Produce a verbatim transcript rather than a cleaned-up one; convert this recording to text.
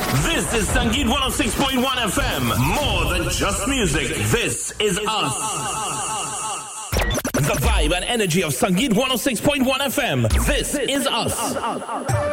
This is Sangeet one oh six point one F M. More than just music. This is us. The vibe and energy of Sangeet one oh six point one F M. This is us.